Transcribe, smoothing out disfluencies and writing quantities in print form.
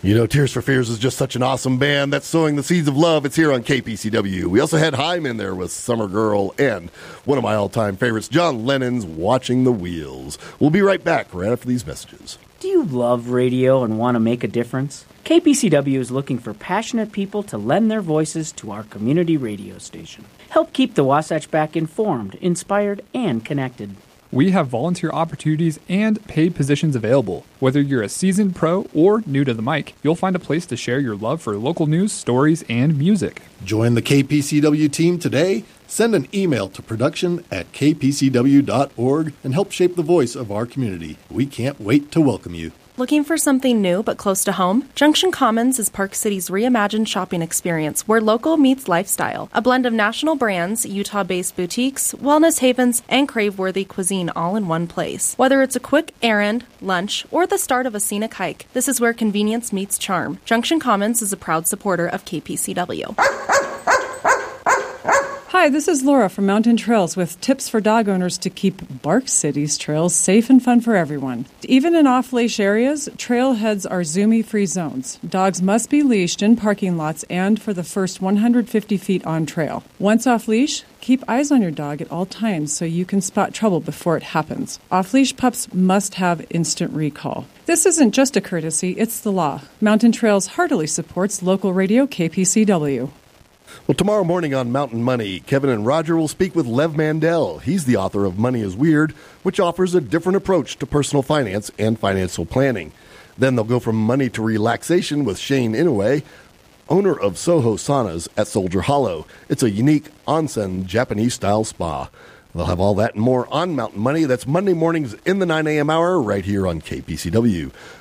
You know, Tears for Fears is just such an awesome band that's sowing the seeds of love. It's here on KPCW. We also had Haim in there with Summer Girl and one of my all-time favorites, John Lennon's Watching the Wheels. We'll be right back right after these messages. Do you love radio and want to make a difference? KPCW is looking for passionate people to lend their voices to our community radio station. Help keep the Wasatch Back informed, inspired, and connected. We have volunteer opportunities and paid positions available. Whether you're a seasoned pro or new to the mic, you'll find a place to share your love for local news, stories, and music. Join the KPCW team today. Send an email to production@kpcw.org and help shape the voice of our community. We can't wait to welcome you. Looking for something new but close to home? Junction Commons is Park City's reimagined shopping experience where local meets lifestyle. A blend of national brands, Utah-based boutiques, wellness havens, and crave-worthy cuisine all in one place. Whether it's a quick errand, lunch, or the start of a scenic hike, this is where convenience meets charm. Junction Commons is a proud supporter of KPCW. Hi, this is Laura from Mountain Trails with tips for dog owners to keep Bark City's trails safe and fun for everyone. Even in off-leash areas, trailheads are Zoomy-free zones. Dogs must be leashed in parking lots and for the first 150 feet on trail. Once off-leash, keep eyes on your dog at all times so you can spot trouble before it happens. Off-leash pups must have instant recall. This isn't just a courtesy, it's the law. Mountain Trails heartily supports local radio KPCW. Well, tomorrow morning on Mountain Money, Kevin and Roger will speak with Lev Mandel. He's the author of Money is Weird, which offers a different approach to personal finance and financial planning. Then they'll go from money to relaxation with Shane Inoue, owner of Soho Saunas at Soldier Hollow. It's a unique onsen Japanese-style spa. They'll have all that and more on Mountain Money. That's Monday mornings in the 9 a.m. hour right here on KPCW.